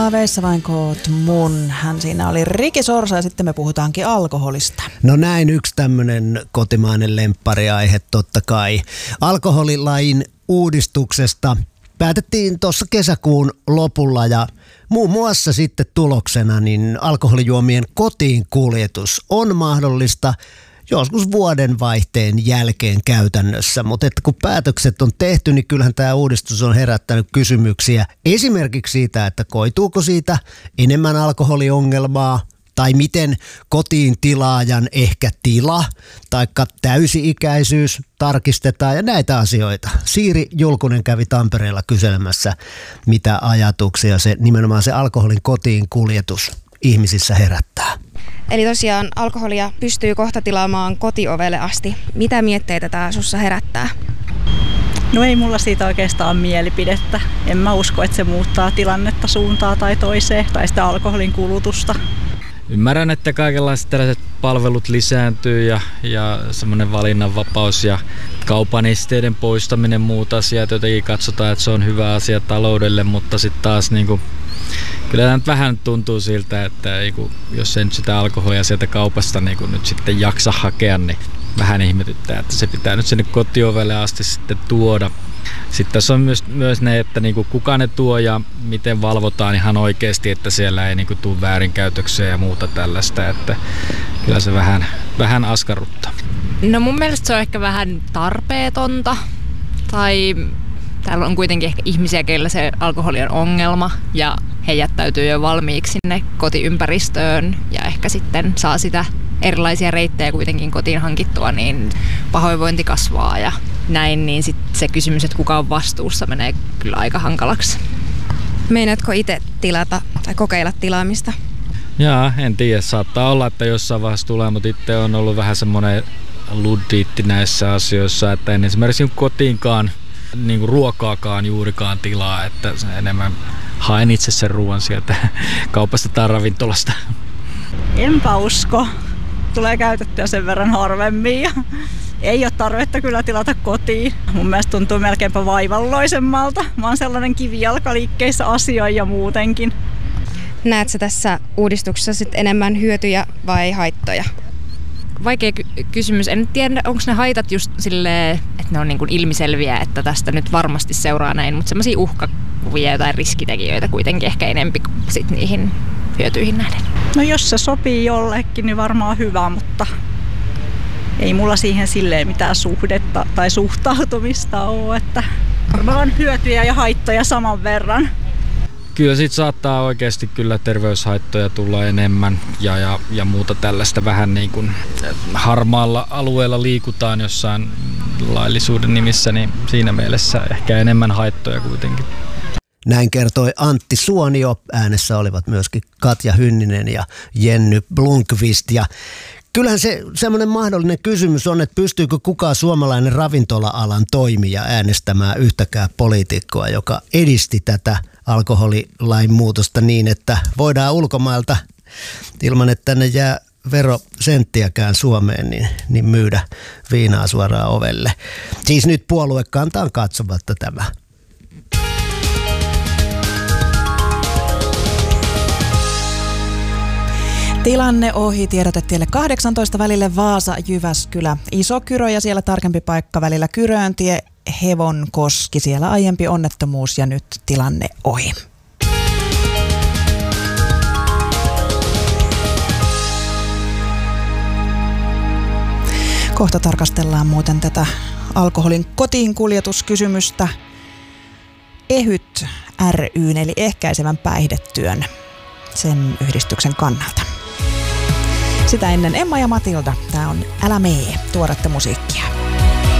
Veissa vain koot mun. Hän siinä oli Riki Sorsa ja sitten me puhutaankin alkoholista. No näin, yksi tämmöinen kotimainen lemppariaihe totta kai. Alkoholilain uudistuksesta päätettiin tuossa kesäkuun lopulla ja muun muassa sitten tuloksena niin alkoholijuomien kotiin kuljetus on mahdollista joskus vuodenvaihteen jälkeen käytännössä, mutta että kun päätökset on tehty, niin kyllähän tämä uudistus on herättänyt kysymyksiä esimerkiksi siitä, että koituuko siitä enemmän alkoholiongelmaa tai miten kotiin tilaajan ehkä tila tai täysi-ikäisyys tarkistetaan ja näitä asioita. Siiri Julkunen kävi Tampereella kyselemässä, mitä ajatuksia nimenomaan se alkoholin kotiin kuljetus ihmisissä herättää. Eli tosiaan alkoholia pystyy kohta tilaamaan kotiovelle asti. Mitä mietteitä tämä sussa herättää? No ei mulla siitä oikeastaan mielipidettä. En mä usko, että se muuttaa tilannetta suuntaan tai toiseen tai sitä alkoholin kulutusta. Ymmärrän, että kaikenlaiset tällaiset palvelut lisääntyy ja semmoinen valinnanvapaus ja kaupan esteiden poistaminen, muut asiat, jotenkin katsotaan, että se on hyvä asia taloudelle, mutta sitten taas kyllä tämä nyt vähän tuntuu siltä, että jos ei nyt sitä alkoholia sieltä kaupasta nyt sitten jaksa hakea, niin vähän ihmetyttää, että se pitää nyt sinne kotiovelle asti sitten tuoda. Sitten tässä on myös ne, että kuka ne tuo ja miten valvotaan ihan oikeasti, että siellä ei tule väärinkäytöksiä ja muuta tällaista, että kyllä se vähän askarruttaa. No mun mielestä se on ehkä vähän tarpeetonta tai täällä on kuitenkin ehkä ihmisiä, keillä se alkoholi on ongelma ja he jättäytyy jo valmiiksi sinne kotiympäristöön ja ehkä sitten saa sitä erilaisia reittejä kuitenkin kotiin hankittua, niin pahoinvointi kasvaa ja näin, niin sitten se kysymys, että kuka on vastuussa, menee kyllä aika hankalaksi. Meinaatko itse tilata tai kokeilla tilaamista? Jaa, en tiedä. Saattaa olla, että jossain vaiheessa tulee, mutta itse on ollut vähän semmoinen luddiitti näissä asioissa, että en esimerkiksi kotiinkaan ruokaakaan juurikaan tilaa, että enemmän haen itse sen ruoan sieltä kaupasta tai ravintolasta. Enpä usko. Tulee käytettyä sen verran harvemmin ja ei ole tarvetta kyllä tilata kotiin. Mun mielestä tuntuu melkeinpä vaivalloisemmalta. Mä oon sellainen kivijalkaliikkeissä asioi ja muutenkin. Näetkö tässä uudistuksessa sit enemmän hyötyjä vai haittoja? Vaikea kysymys. En tiedä, onko ne haitat just silleen, että ne on ilmiselviä, että tästä nyt varmasti seuraa näin, mutta semmoisia uhkakuvia tai riskitekijöitä kuitenkin ehkä enempi sit niihin hyötyihin nähden. No jos se sopii jollekin, niin varmaan hyvä, mutta ei mulla siihen silleen mitään suhdetta tai suhtautumista ole, että varmaan hyötyjä ja haittoja saman verran. Kyllä siitä saattaa oikeasti kyllä terveyshaittoja tulla enemmän ja muuta tällaista vähän harmaalla alueella liikutaan jossain laillisuuden nimissä, niin siinä mielessä ehkä enemmän haittoja kuitenkin. Näin kertoi Antti Suonio. Äänessä olivat myöskin Katja Hynninen ja Jenny Blomqvist. Ja kyllähän se semmoinen mahdollinen kysymys on, että pystyykö kukaan suomalainen ravintola-alan toimija äänestämään yhtäkään poliitikkoa, joka edisti tätä alkoholilain muutosta niin, että voidaan ulkomailta ilman, että tänne jää verosenttiäkään Suomeen, niin myydä viinaa suoraan ovelle. Siis nyt puoluekantaan katsomatta tämä. Tilanne ohi, tiedotetielle 18 välille Vaasa-Jyväskylä, Iso-Kyrö ja siellä tarkempi paikka välillä Kyröntie, Hevonkoski, siellä aiempi onnettomuus ja nyt tilanne ohi. Kohta tarkastellaan muuten tätä alkoholin kotiin kuljetuskysymystä EHYT ry:n eli ehkäisevän päihdetyön, sen yhdistyksen kannalta. Sitä ennen Emma ja Matilda. Tää on Älä mee, tuoretta musiikkia.